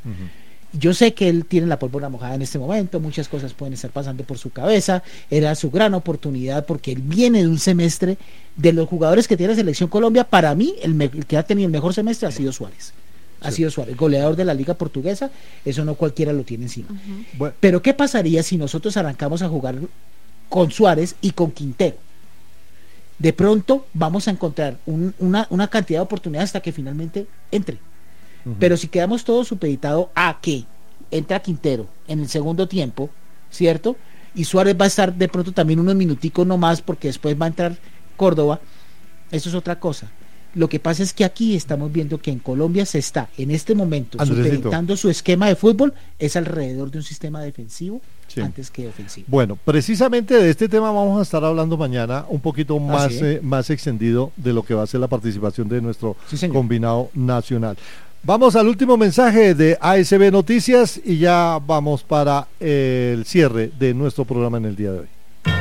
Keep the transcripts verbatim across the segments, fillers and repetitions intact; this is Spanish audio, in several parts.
Uh-huh. Yo sé que él tiene la pólvora mojada en este momento, muchas cosas pueden estar pasando por su cabeza, era su gran oportunidad porque él viene de un semestre, de los jugadores que tiene la Selección Colombia, para mí el, me- el que ha tenido el mejor semestre ha sido Suárez. Ha Sí. sido Suárez, goleador de la Liga Portuguesa, eso no cualquiera lo tiene encima. Ujú. Bueno, Pero ¿qué pasaría si nosotros arrancamos a jugar con Suárez y con Quintero? De pronto vamos a encontrar un- una, una cantidad de oportunidades hasta que finalmente entre. uh-huh. Pero si quedamos todos supeditados a que entra Quintero en el segundo tiempo, ¿cierto? Y Suárez va a estar de pronto también unos minuticos nomás porque después va a entrar Córdoba, eso es otra cosa. Lo que pasa es que aquí estamos viendo que en Colombia se está en este momento Andresito. supeditando su esquema de fútbol es alrededor de un sistema defensivo Sí. antes que ofensivo. Bueno, precisamente de este tema vamos a estar hablando mañana un poquito más, sí? eh, más extendido de lo que va a ser la participación de nuestro Sí, señor. combinado nacional. Vamos al último mensaje de A S B Noticias y ya vamos para eh, el cierre de nuestro programa en el día de hoy.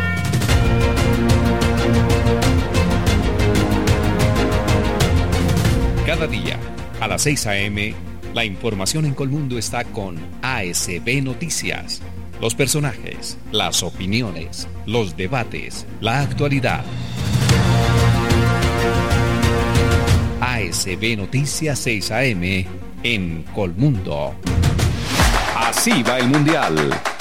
Cada día, a las seis a.m., la información en Colmundo está con A S B Noticias. Los personajes, las opiniones, los debates, la actualidad. A S B Noticias seis a.m. en Colmundo. Así va el Mundial.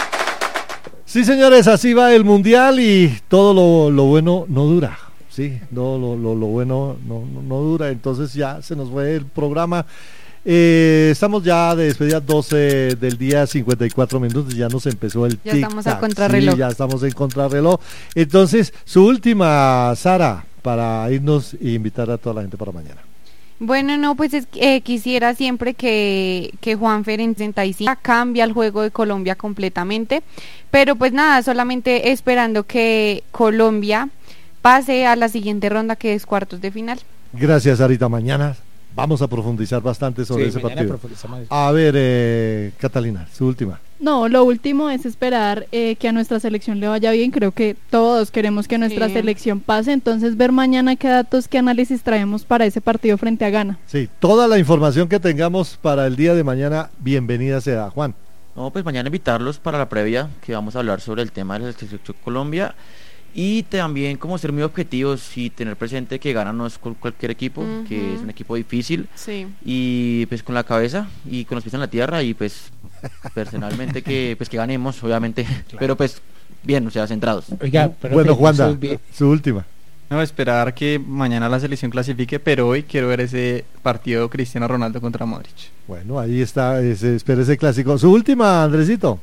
Sí, señores, así va el Mundial y todo lo, lo bueno no dura. Sí, no, lo, lo, lo bueno no, no, no dura, entonces ya se nos fue el programa. Eh, estamos ya de despedida doce del día, cincuenta y cuatro minutos, ya nos empezó el Ya estamos a tic-tac. contrarreloj. Sí, ya estamos en contrarreloj. Entonces, su última, Sara, para irnos e invitar a toda la gente para mañana. Bueno, no, pues es, eh, quisiera siempre que, que Juanfer en sesenta y cinco cambia el juego de Colombia completamente, pero pues nada, solamente esperando que Colombia pase a la siguiente ronda, que es cuartos de final. Gracias, Sarita. Mañana vamos a profundizar bastante sobre Sí, ese mañana partido. profundizamos. A ver, eh, Catalina, su última. No, lo último es esperar eh, que a nuestra selección le vaya bien. Creo que todos queremos que nuestra Sí. selección pase, entonces ver mañana qué datos, qué análisis traemos para ese partido frente a Ghana. Sí, toda la información que tengamos para el día de mañana, bienvenida sea, Juan. No, pues mañana invitarlos para la previa, que vamos a hablar sobre el tema de la selección Colombia y también como ser muy objetivos y tener presente que Ghana no es cual- cualquier equipo, Ujú. que es un equipo difícil Sí. y pues con la cabeza y con los pies en la tierra y pues personalmente que pues que ganemos obviamente, pero pues bien, o sea, centrados. Oiga, pero Bueno, Felipe, Juanda, eso es bien. su última. No, esperar que mañana la selección clasifique, pero hoy quiero ver ese partido Cristiano Ronaldo contra Modric. Bueno, ahí está, ese, espera ese clásico. Su última, Andresito.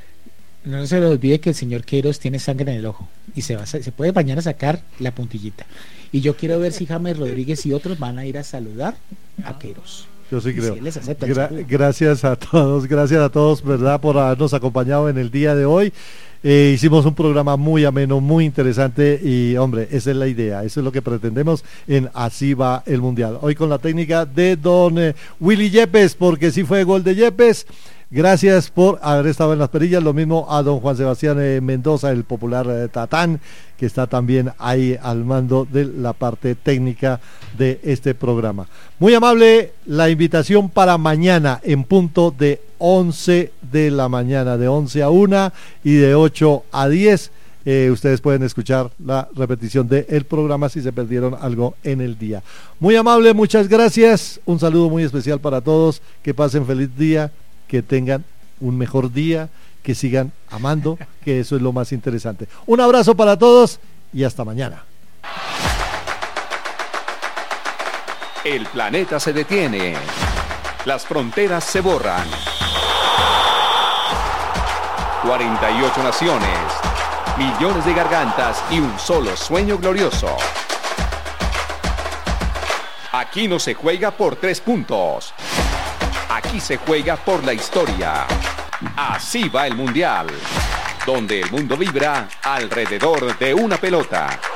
No se le olvide que el señor Queiroz tiene sangre en el ojo y se va a, sa- se puede mañana sacar la puntillita. Y yo quiero ver si James Rodríguez y otros van a ir a saludar a Queiroz. Yo sí Y creo. si él les acepta el Gra- saludo. gracias a todos, gracias a todos, ¿verdad? Por habernos acompañado en el día de hoy. Eh, hicimos un programa muy ameno, muy interesante y, hombre, esa es la idea, eso es lo que pretendemos en Así va el Mundial. Hoy con la técnica de don eh, Willy Yepes, porque sí fue gol de Yepes. Gracias por haber estado en las perillas, lo mismo a don Juan Sebastián eh, Mendoza, el popular eh, Tatán, que está también ahí al mando de la parte técnica de este programa. Muy amable la invitación para mañana en punto de once de la mañana, de once a una y de ocho a diez. Eh, ustedes pueden escuchar la repetición del programa si se perdieron algo en el día. Muy amable, muchas gracias. Un saludo muy especial para todos. Que pasen feliz día, que tengan un mejor día, que sigan amando, que eso es lo más interesante. Un abrazo para todos y hasta mañana. El planeta se detiene. Las fronteras se borran. cuarenta y ocho naciones, millones de gargantas y un solo sueño glorioso. Aquí no se juega por tres puntos. Aquí se juega por la historia. Así va el Mundial, donde el mundo vibra alrededor de una pelota.